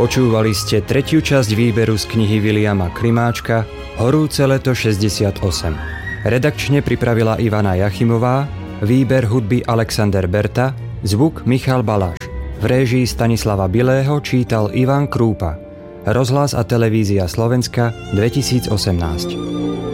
Počúvali ste tretiu časť výberu z knihy Viliama Klimáčka Horúce leto 68. Redakčne pripravila Ivana Jachimová, výber hudby Alexander Berta, zvuk Michal Baláš. V réžii Stanislava Bilého čítal Ivan Krúpa. Rozhlas a televízia Slovenska 2018.